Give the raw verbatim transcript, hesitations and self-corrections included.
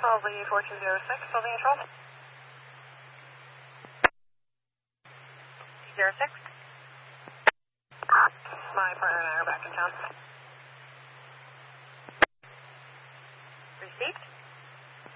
Halsey four two zero six, building control. zero six. My partner and I are back in town. Received.